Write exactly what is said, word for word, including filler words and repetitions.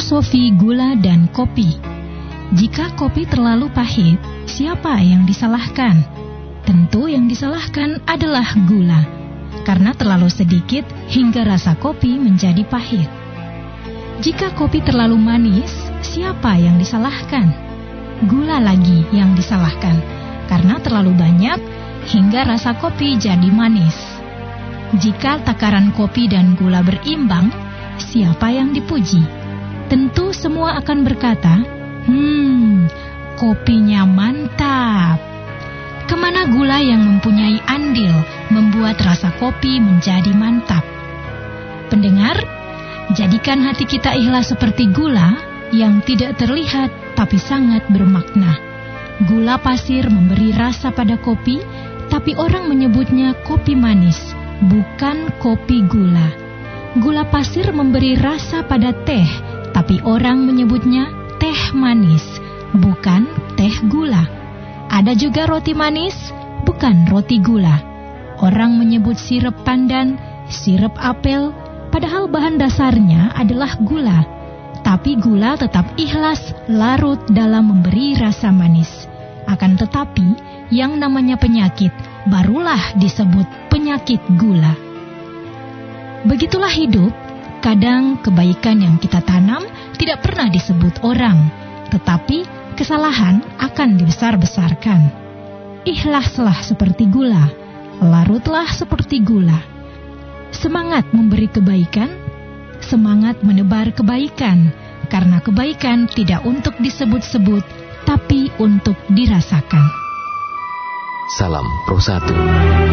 Filosofi gula dan kopi. Jika kopi terlalu pahit, siapa yang disalahkan? Tentu yang disalahkan adalah gula, karena terlalu sedikit hingga rasa kopi menjadi pahit. Jika kopi terlalu manis, siapa yang disalahkan? Gula lagi yang disalahkan, karena terlalu banyak hingga rasa kopi jadi manis. Jika takaran kopi dan gula berimbang, siapa yang dipuji? Tentu semua akan berkata, Hmm, kopinya mantap. Kemana gula yang mempunyai andil membuat rasa kopi menjadi mantap? Pendengar, jadikan hati kita ikhlas seperti gula yang tidak terlihat tapi sangat bermakna. Gula pasir memberi rasa pada kopi, tapi orang menyebutnya kopi manis, bukan kopi gula. Gula pasir memberi rasa pada teh, tapi orang menyebutnya teh manis, bukan teh gula. Ada juga roti manis, bukan roti gula. Orang menyebut sirup pandan, sirup apel, padahal bahan dasarnya adalah gula. Tapi gula tetap ikhlas larut dalam memberi rasa manis. Akan tetapi, yang namanya penyakit barulah disebut penyakit gula. Begitulah hidup. Kadang kebaikan yang kita tanam tidak pernah disebut orang, tetapi kesalahan akan dibesar-besarkan. Ikhlaslah seperti gula, larutlah seperti gula. Semangat memberi kebaikan, semangat menebar kebaikan, karena kebaikan tidak untuk disebut-sebut, tapi untuk dirasakan. Salam Pro satu.